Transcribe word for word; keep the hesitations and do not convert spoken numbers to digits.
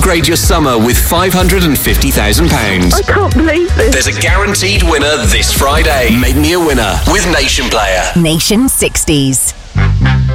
Upgrade your summer with five hundred fifty thousand pounds. I can't believe this. There's a guaranteed winner this Friday. Make me a winner with Nation Player. Nation sixties.